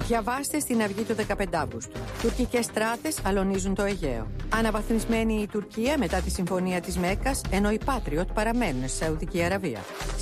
Διαβάστε στην Αυγή του 15 Αύγουστου. Τουρκικές στράτες αλωνίζουν το Αιγαίο. Αναβαθμισμένη η Τουρκία μετά τη συμφωνία της Μέκκας, ενώ οι Patriot παραμένουν στη Σαουδική Αραβία.